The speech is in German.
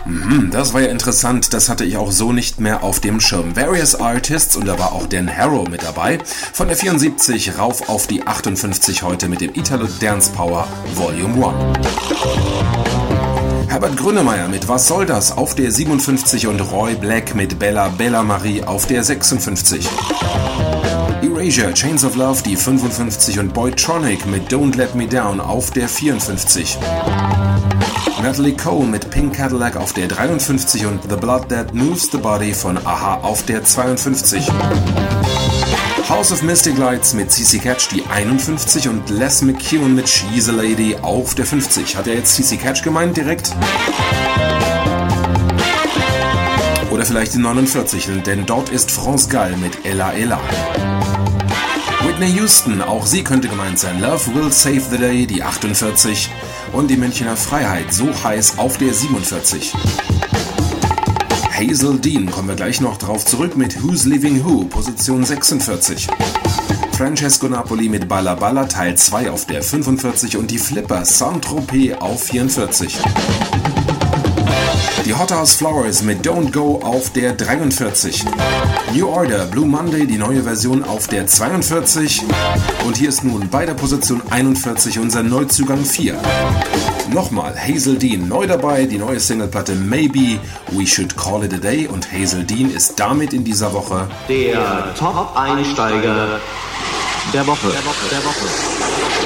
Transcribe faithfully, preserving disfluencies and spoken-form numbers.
Mhm, das war ja interessant, das hatte ich auch so nicht mehr auf dem Schirm. Various Artists, und da war auch Dan Harrow mit dabei. Von der vierundsiebzig rauf auf die achtundfünfzig heute mit dem Italo Dance Power Volume eins. Herbert Grönemeyer mit Was soll das auf der siebenundfünfzig und Roy Black mit Bella Bella Marie auf der sechsundfünfzig. Erasure, Chains of Love, die fünfundfünfzig und Boytronic mit Don't Let Me Down auf der vierundfünfzig. Natalie Cole mit Pink Cadillac auf der dreiundfünfzig und The Blood That Moves the Body von a-ha auf der zweiundfünfzig. House of Mystic Lights mit C C Catch die einundfünfzig und Les McKeown mit She's a Lady auf der fünfzig. Hat er jetzt C C Catch gemeint direkt? Oder vielleicht die neunundvierzig, denn dort ist France Gall mit Ella Ella. Whitney Houston, auch sie könnte gemeint sein. Love Will Save the Day, die achtundvierzig. Und die Münchner Freiheit, so heiß auf der siebenundvierzig. Hazel Dean, kommen wir gleich noch drauf zurück mit Who's Leaving Who, Position sechsundvierzig. Francesco Napoli mit Balla Balla, Teil zwei auf der fünfundvierzig und die Flipper Saint-Tropez auf vierundvierzig. Die Hot House Flowers mit Don't Go auf der dreiundvierzig. New Order, Blue Monday, die neue Version auf der zweiundvierzig. Und hier ist nun bei der Position einundvierzig unser Neuzugang vier. Nochmal Hazel Dean neu dabei, die neue Singleplatte Maybe We Should Call It a Day. Und Hazel Dean ist damit in dieser Woche der Top-Einsteiger der Woche. Der Woche. Der Woche.